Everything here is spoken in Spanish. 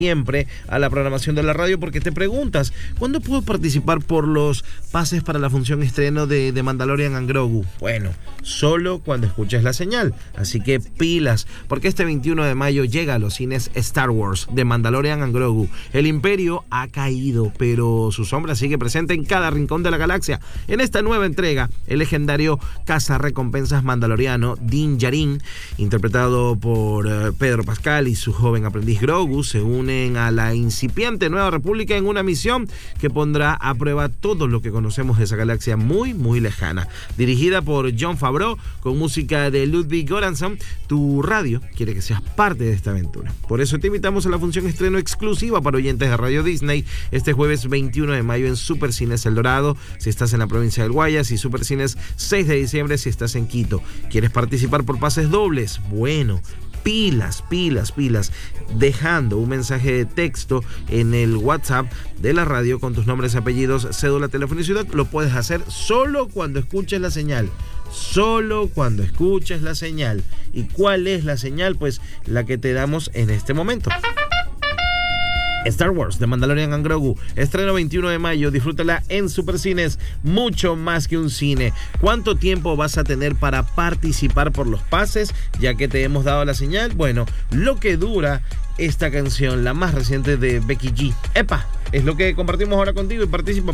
siempre a la programación de la radio, porque te preguntas, ¿cuándo puedo participar por los pases para la función estreno de Mandalorian and Grogu? Bueno, solo cuando escuches la señal, así que pilas, porque este 21 de mayo llega a los cines Star Wars de Mandalorian and Grogu. El Imperio ha caído, pero su sombra sigue presente en cada rincón de la galaxia. En esta nueva entrega, el legendario cazarrecompensas mandaloriano Din Djarin, interpretado por Pedro Pascal y su joven aprendiz Grogu, se unen a la incipiente Nueva República en una misión que pondrá a prueba todo lo que conocemos de esa galaxia muy, muy lejana. Dirigida por Jon Favreau, con música de Ludwig Göransson, tu radio quiere que seas parte de esta aventura. Por eso te invitamos a la función estreno exclusiva para oyentes de Radio Disney este jueves 21 de mayo en Supercines El Dorado, si estás en la provincia del Guayas, y Supercines 6 de diciembre si estás en Quito. ¿Quieres participar por pases dobles? Bueno, pilas, dejando un mensaje de texto en el WhatsApp de la radio con tus nombres, apellidos, cédula, teléfono y ciudad. Lo puedes hacer solo cuando escuches la señal. Solo cuando escuches la señal. ¿Y cuál es la señal? Pues la que te damos en este momento. Star Wars de Mandalorian and Grogu, estreno 21 de mayo, disfrútala en Supercines, mucho más que un cine. ¿Cuánto tiempo vas a tener para participar por los pases, ya que te hemos dado la señal? Bueno, lo que dura esta canción, la más reciente de Becky G. ¡Epa! Es lo que compartimos ahora contigo y participa